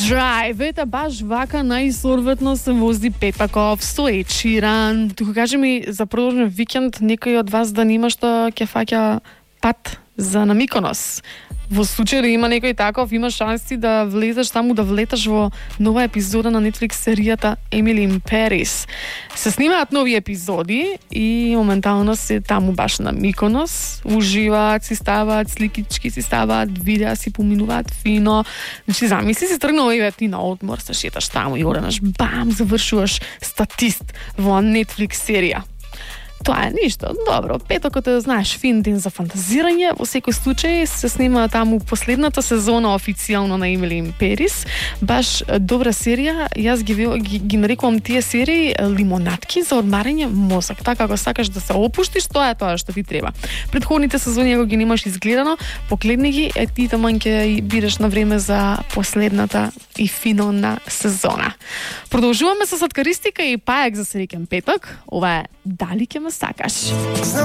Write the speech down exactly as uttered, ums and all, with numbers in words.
Drive, ете баш вака најсорветно се вози петаков со Ед Ширан. Тука кажи ми за продолжен викенд некој од вас да нема што ќе фаќа пат за на Миконос. Во случај да има некој таков, има шанси да влезеш таму, да влеташ во нова епизода на Netflix серијата Emily in Paris. Се снимаат нови епизоди и моментално се таму баш на Миконос. Уживаат, си ставаат сликички, си ставаат видеа, си поминуваат фино. Значи, замисли си тргнала и ти на одмор, се шеташ таму и оранаш, бам, завршуваш статист во Netflix серија. Тоа е ништо. Добро, петокот е, знаеш, фин ден за фантазирање. Во секој случај се снима таму последната сезона официјално на Emily in Paris. Баш добра серија. Јас ги, ги, ги нарекувам тие серии лимонатки за одмарање мозок. Така, ако сакаш да се опуштиш, тоа е тоа што ти треба. Предходните сезони, ако ги немаш изгледано, погледни ги, е ти таман ќе бидеш на време за последната и финална сезона. Продолжуваме со сладкаристика и паек за среќен петок. Ова е Дали ќе ме сакаш.